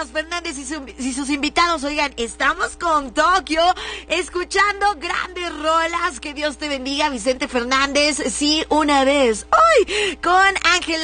Carlos Fernández y sus invitados. Oigan, estamos con Tokio, escuchando grandes rolas. Que Dios te bendiga, Vicente Fernández. Sí, una vez. Hoy con Ángela